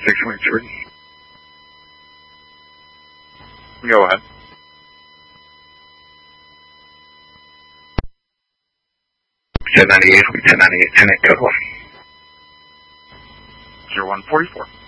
623. Go ahead. We 1098, 1098, 10 code 1. 0144.